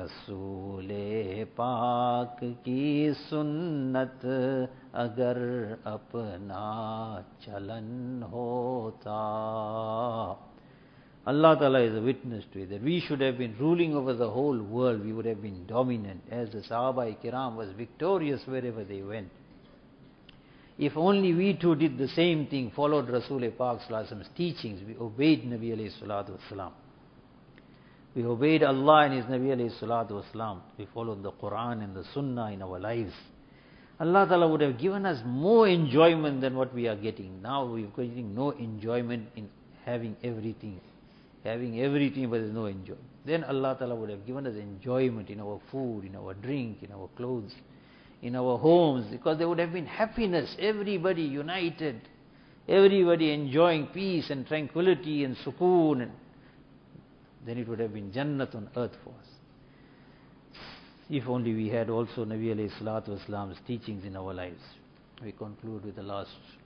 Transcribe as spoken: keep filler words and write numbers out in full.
रसूल पाक की सुन्नत अगर अपना चलन होता. Allah Ta'ala is a witness to it, that we should have been ruling over the whole world, we would have been dominant, as the Sahaba-i-Kiram was victorious wherever they went. If only we too did the same thing, followed Rasul Pak Sallallahu Alaihi Wasallam's teachings, we obeyed Nabi Alayhi Salatu Wasalam. We obeyed Allah and His Nabi Alayhi Salatu Wasalam. We followed the Quran and the Sunnah in our lives. Allah Ta'ala would have given us more enjoyment than what we are getting. Now we are getting no enjoyment in having everything. Having everything but there is no enjoyment. Then Allah Ta'ala would have given us enjoyment in our food, in our drink, in our clothes, in our homes, because there would have been happiness, everybody united, everybody enjoying peace and tranquility and sukoon. And then it would have been Jannat on earth for us. If only we had also Nabi Alayhi Salatu Wasalam's teachings in our lives. We conclude with the last